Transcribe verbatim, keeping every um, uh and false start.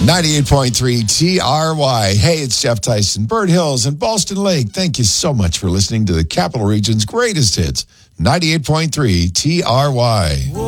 ninety-eight point three T R Y. Hey, it's Jeff Tyson, Bird Hills, and Ballston Lake. Thank you so much for listening to the Capital Region's greatest hits. ninety-eight point three T R Y.